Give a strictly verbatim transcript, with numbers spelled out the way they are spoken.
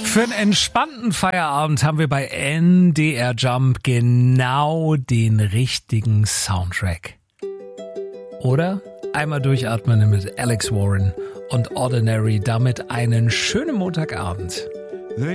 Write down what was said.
Für einen entspannten Feierabend haben wir bei N D R Jump genau den richtigen Soundtrack. Oder? Einmal durchatmen mit Alex Warren und Ordinary, damit einen schönen Montagabend.